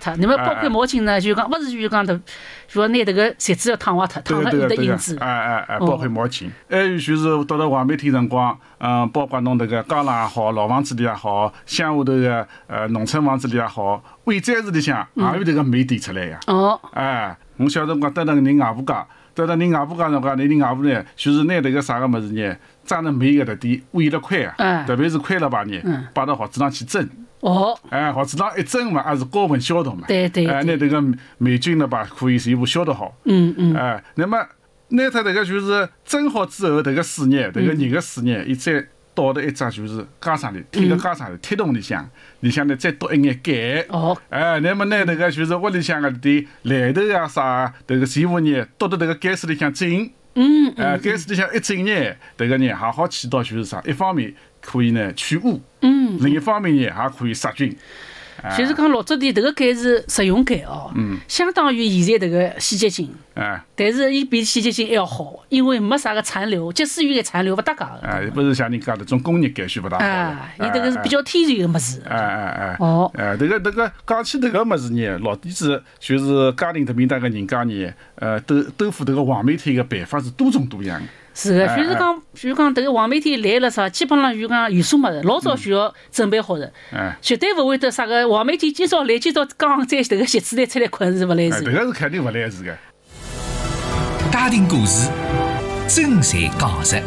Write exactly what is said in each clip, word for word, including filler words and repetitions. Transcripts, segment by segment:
脱。那么包括毛巾呢，就讲不是就讲的，就讲拿这个席子要烫坏脱，烫了有的印子。 哎哎哎，包括毛巾，还有就是到了黄梅天辰光，嗯，包括侬这个江浪也好，老房子里也好，乡下头个呃农村房子里也好，位展示里向也有这个煤点出来呀。 哦。 哎，我小辰光到那个人外婆家。到了人外婆家辰光，那人外婆呢，就是拿这个啥个么子呢，装了煤个特点，煨了块啊，特别是块了把呢，摆到盒子上去蒸。 哦。 哎，盒子上一蒸嘛，也是高温消毒嘛。 对对。 哎，拿这个霉菌呢吧，可以全部消毒好。 嗯嗯。 哎，那么拿它这个就是蒸好之后，这个水热，这个热个水热，伊再倒到一只就是家常里，贴个家常里，铁桶里向，里向呢再倒一眼钙。 哦。 哎，那么拿这个就是屋里向个的来头啊啥，这个全部呢倒到这个盖水里向浸。 嗯。 哎，盖水里向一浸呢，这个呢还好起到就是啥，一方面可以呢去污。 嗯。 另一方面呢还可以杀菌。 就是讲老早的这个钙是食用钙哦，嗯，相当于现在这个洗洁精， 哎， 但是伊比洗洁精还要好，因为没啥个残留，即使有眼残留不搭界的， 哎，不是像你讲的种工业钙水不大好啊，伊这个是比较天然的物事， 哎哎哎， 哦， 哎，这个这个讲起这个物事呢，老底子就是家庭特别大个人家呢，呃，兜兜付这个黄梅天的办法是多种多样的。 是的，就是讲，就是讲，这个黄梅天来了啥，基本上就讲有数么子，老早需要准备好的，绝对不会得啥个黄梅天今朝来，今朝刚在这个席子里出来困是不来事。 这个是肯定不来事的。 家庭故事，真侪讲实。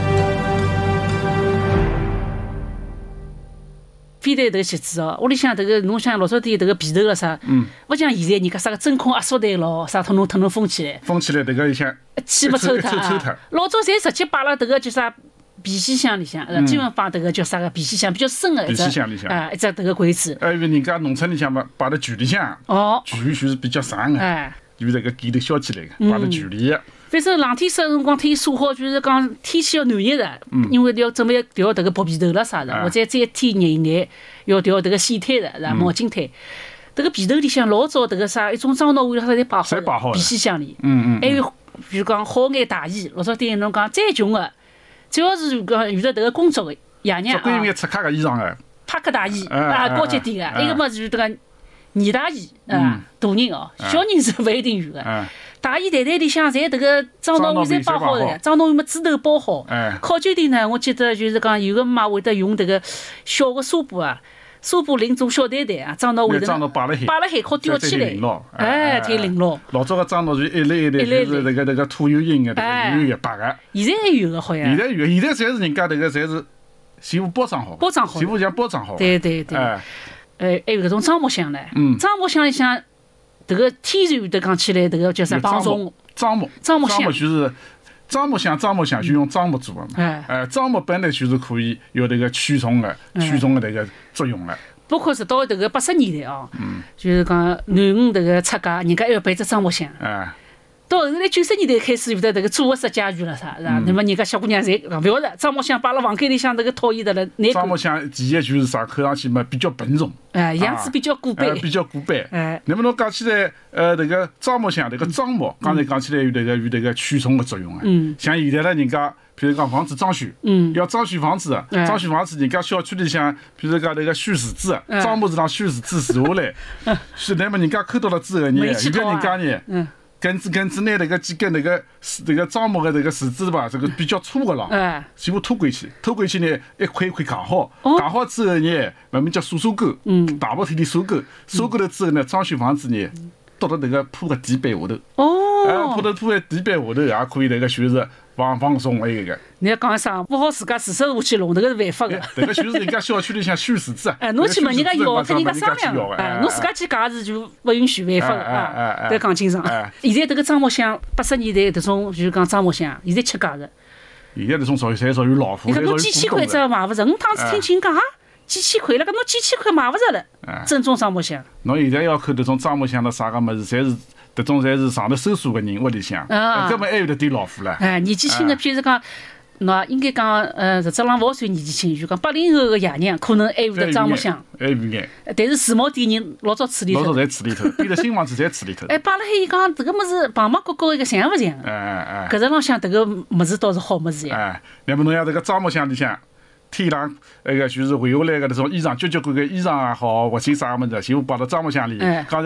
非得这个席子哦，屋里向这个侬像老早点这个被头了啥，嗯，不像现在人家啥个真空压缩袋咯，啥通通通通封起来， 封起来这个里向气不抽它啊。老早侪直接摆了这个叫啥皮洗箱里向，专门放这个叫啥个皮洗箱比较深的一只啊一只这个柜子。 还有人家农村里向嘛，摆在渠里向，哦，渠就是比较长的，哎，有这个盖头削起来的，摆在渠里的。 反正冷天湿辰光天锁好，就是讲天气要暖热的，因为要准备调这个薄被头了啥的，或者再天热一眼要调这个洗毯的，是吧？毛巾毯。这个被头里向老早这个啥一种装到位了，它侪摆好的，皮洗箱里。嗯嗯。还有比如讲好眼大衣，老早点侬讲再穷的，只要是讲遇到这个工作的爷娘啊， 总归有眼出卡个衣裳的， 帕克大衣啊，高级点的，一个么就是这个呢大衣啊，大人哦，小人是不一定有的。大衣袋袋里向侪迭个装到位侪包好的，装到位么纸头包好。考究店呢，我记得就是讲有个妈会得用迭个小个纱布啊，纱布拎做小袋袋啊，装到位头，摆了海靠吊起来，哎，太灵了。 老早个装到就一类一类，就是迭个迭个土油印个，迭个油油白个。 现在还有个好像。 现在有，现在侪是人家迭个侪是全部包装好， 包装好， 全部像包装好。 对对对。哎，还有搿种樟木箱唻，樟木箱里向。这个天然的讲起来，这个叫啥？帮虫。 樟木。 樟木箱就是樟木箱，樟木箱就用樟木做的嘛。哎。哎，樟木本来就是可以有这个驱虫的、驱虫的这个作用的。 包括直到这个八十年代啊，就是讲囡恩这个出嫁，人家还要备只樟木箱。哎。到后来九十年代开始有的这个组合式家具了，啥是吧？那么人家小姑娘侪勿要得，樟木箱摆辣房间里向，这个讨厌的了。 樟木箱第一就是啥，看上去嘛比较笨重， 哎，样子比较古板， 比较古板。哎，那么侬讲起来，呃，这个樟木箱，这个樟木，刚才讲起来有这个有这个驱虫的作用啊。嗯。像现在呢，人家譬如讲房子装修，嗯，要装修房子的，装修房子，人家小区里向，譬如讲那个续石子，樟木是让续石子折下来，是那么人家看到了之后呢，有的人家呢，嗯。根子根子拿那个几根那个这个樟木的这个树枝吧，这个比较粗的了，全部拖过去，拖过去呢，一块一块扛好，扛好之后呢，慢慢叫刷刷钩，大步天天刷钩，刷钩了之后呢，装修房子呢，倒到那个铺个地板下头，哦，铺到铺在地板下头也可以那个就是放放松那个。 你要讲啥？不好自家自手下去弄，这个是犯法的。 这个就是人家小区里向修树枝啊。 哎，侬去问人家要，跟人家商量。哎，侬自家去讲是就不允许违法的啊！得讲清爽。现在这个樟木箱，八十年代这种就是讲樟木箱，现在吃价的。 现在这种属于侪属于老虎。 你看侬几千块只买勿着，我趟子听亲讲啊，几千块了，搿侬几千块买勿着了。正宗樟木箱。 侬现在要看这种樟木箱的啥个物事，侪是这种侪是上头收数个人屋里向，根本还有得点老虎了。 哎，年纪轻的，譬如讲。喏，应该讲，呃，实质上勿算年纪轻，就讲八零后个爷娘可能还有得樟木箱， 还有眼。 但是时髦店人老早处理脱， 老早侪处理脱，变了新房子侪处理脱。 哎，摆辣海伊讲，这个物事旁旁角角一个像勿像？哎哎哎，搿只浪向迭个物事倒是好物事呀。 哎，那么侬像这个樟木箱里向，天上那个就是回下来个那种衣裳，交交关关衣裳也好，或者啥物事，全部摆到樟木箱里。刚才